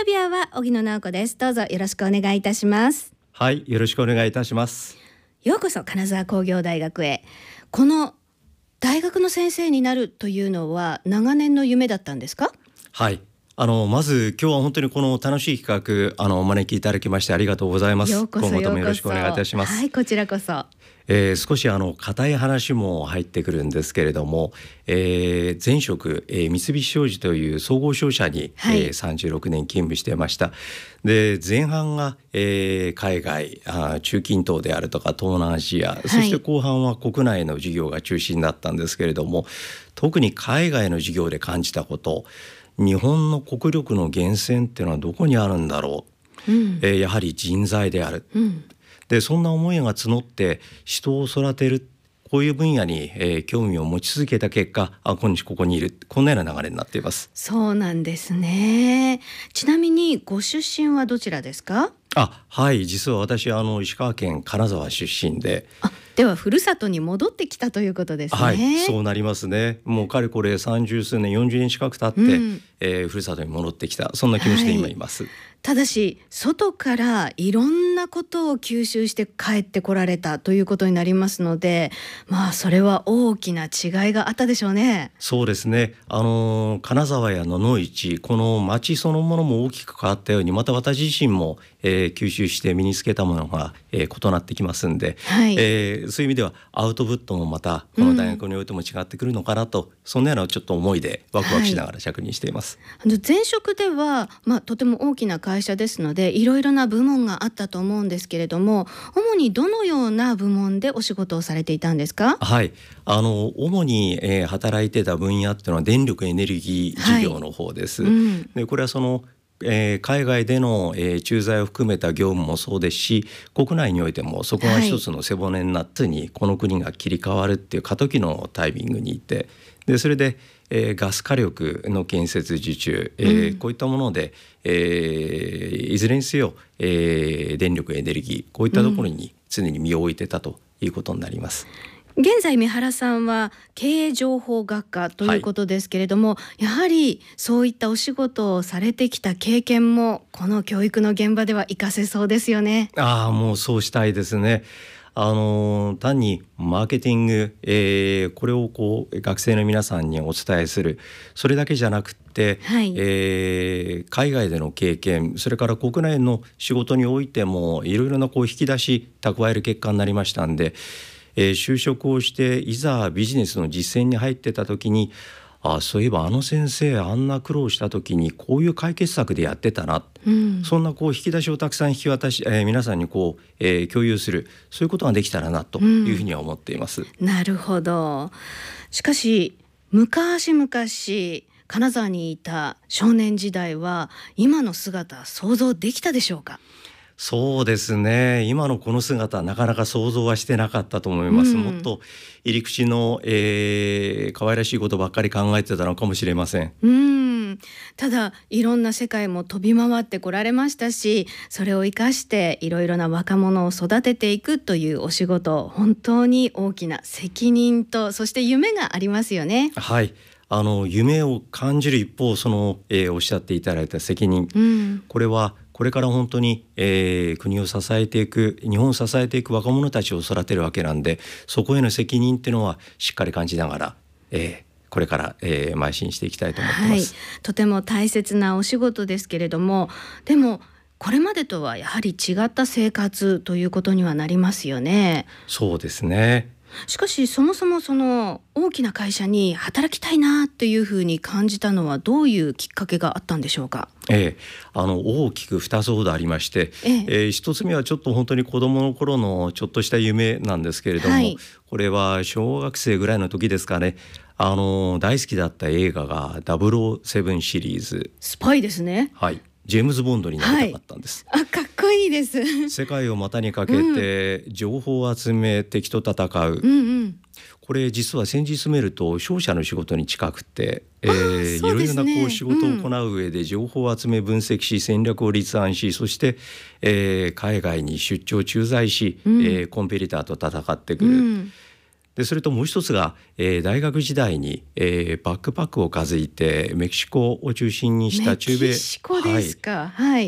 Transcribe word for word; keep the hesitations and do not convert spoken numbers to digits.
ラビアは荻野直子です。どうぞよろしくお願いいたします。 はい、よろしくお願いいたします。 ようこそ金沢工業大学へ。この大学の先生になるというのは長年の夢だったんですか？ はい、あのまず今日は本当にこの楽しい企画あのお招きいただきましてありがとうございます。 ようこそ今後ともよろしくお願いいたします。 はい、こちらこそ。 えー、少しあの固い話も入ってくるんですけれども、えー、前職、えー、三菱商事という総合商社に、はいえー、さんじゅうろくねん勤務してました。で前半が、えー、海外あ中近東であるとか東南アジア、はい、そして後半は国内の事業が中心だったんですけれども、特に海外の事業で感じたこと、日本の国力の源泉っていうのはどこにあるんだろう、うんえー、やはり人材である、うんでそんな思いが募って人を育てる、こういう分野に、えー、興味を持ち続けた結果、あ今日ここにいる、こんなような流れになっています。 そうなんですね。ちなみにご出身はどちらですか？ あはい実は私あの石川県金沢出身で、 あではふるさとに戻ってきたということですね。 はいそうなりますね。もうかれこれさんじゅうすうねんよんじゅうねん近く経って、うんえー、ふるさとに戻ってきた、そんな気持ちで今います、はい、 ただし外からいろんなことを吸収して帰ってこられたということになりますので、まあそれは大きな違いがあったでしょうね。 そうですね。あの金沢や野々市、この町そのものも大きく変わったように、また私自身も、えー、吸収して身につけたものが、えー、異なってきますんで、はいえー、そういう意味ではアウトプットもまたこの大学においても違ってくるのかなと、うん、そんなようなちょっと思いでワクワクしながら着任しています、 はい、前職では、まあ、とても大きな会社ですのでいろいろな部門があったと思うんですけれども、主にどのような部門でお仕事をされていたんですか？ はいあの主に、えー、働いてた分野っていうのは電力エネルギー事業の方です、はいうん、でこれはそのえー、海外での、えー、駐在を含めた業務もそうですし、国内においてもそこが一つの背骨になってにこの国が切り替わるっていう過渡期のタイミングにいて、でそれで、えー、ガス火力の建設受注、えーうん、こういったもので、えー、いずれにせよ、えー、電力エネルギーこういったところに常に身を置いてたということになります、 うん現在三原さんは経営情報学科ということですけれども、はい、やはりそういったお仕事をされてきた経験もこの教育の現場では活かせそうですよね。 ああもうそうしたいですね。あの単にマーケティング、えー、これをこう学生の皆さんにお伝えする、それだけじゃなくて、はいえー、海外での経験、それから国内の仕事においてもいろいろなこう引き出し蓄える結果になりましたんで、えー、就職をしていざビジネスの実践に入ってた時に、あそういえばあの先生あんな苦労した時にこういう解決策でやってたな、うん、そんなこう引き出しをたくさん引き渡し、えー、皆さんにこう、えー、共有する、そういうことができたらなというふうには思っています、 うん、なるほど。しかし昔々金沢にいた少年時代は今の姿想像できたでしょうか？ そうですね、今のこの姿なかなか想像はしてなかったと思います、うん、もっと入り口の、えー、可愛らしいことばっかり考えてたのかもしれません。 うんただいろんな世界も飛び回ってこられましたし、それを生かしていろいろな若者を育てていくというお仕事、本当に大きな責任とそして夢がありますよね。 はいあの夢を感じる一方、その、えー、おっしゃっていただいた責任、うん、これはこれから本当に、えー、国を支えていく、日本を支えていく若者たちを育てるわけなんで、そこへの責任っていうのはしっかり感じながら、えー、これから、えー、邁進していきたいと思ってます、はい、 とても大切なお仕事ですけれども、でもこれまでとはやはり違った生活ということにはなりますよね。 そうですね。 しかしそもそもその大きな会社に働きたいなっていうふうに感じたのはどういうきっかけがあったんでしょうか？ ええ、あの大きくふたつほどありまして、えええー、ひとつめはちょっと本当に子どもの頃のちょっとした夢なんですけれども、はい、これは小学生ぐらいの時ですかね。あの大好きだった映画がダブルオーセブンシリーズ、 スパイですね。 はい、ジェームズ・ボンドになりたかったんです、 はい、あかっこいいです。 世界を股にかけて情報を集め、敵と戦う、うんうん、これ実は先日進めると商社の仕事に近くて、えー、いろいろなこう仕事を行う上で情報を集め分析し戦略を立案し、そして、えー、海外に出張駐在し、うんえー、コンペティターと戦ってくる、うんでそれともう一つが、えー、大学時代に、えー、バックパックを担いてメキシコを中心にした中米メキシコですか、はい、はい